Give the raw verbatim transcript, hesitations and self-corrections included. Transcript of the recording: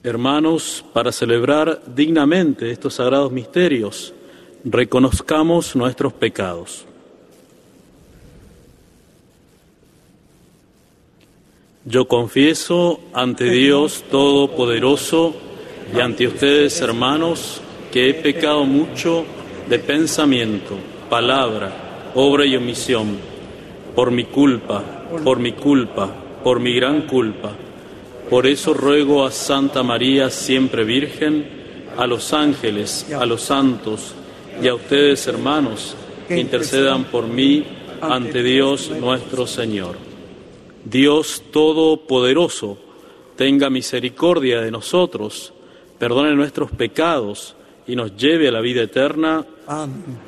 Hermanos, para celebrar dignamente estos sagrados misterios, reconozcamos nuestros pecados. Yo confieso ante Dios Todopoderoso y ante ustedes, hermanos, que he pecado mucho de pensamiento, palabra, obra y omisión, por mi culpa, por mi culpa, por mi gran culpa. Por eso ruego a Santa María, siempre Virgen, a los ángeles, a los santos y a ustedes, hermanos, que intercedan por mí ante Dios nuestro Señor. Dios Todopoderoso, tenga misericordia de nosotros, perdone nuestros pecados y nos lleve a la vida eterna. Amén.